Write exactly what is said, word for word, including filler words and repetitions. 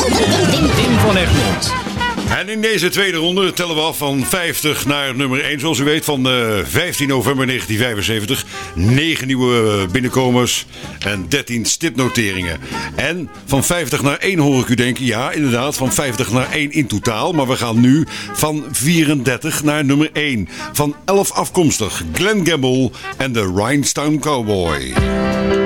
Tim van Egmond. En in deze tweede ronde tellen we af van vijftig naar nummer één. Zoals u weet, van uh, vijftien november negentien vijfenzeventig. negen nieuwe binnenkomers en dertien stipnoteringen. En van vijftig naar één hoor ik u denken. Ja, inderdaad, van vijftig naar één in totaal. Maar we gaan nu van vierendertig naar nummer één. Van elf afkomstig. Glenn Gamble en de Rhinestone Cowboy.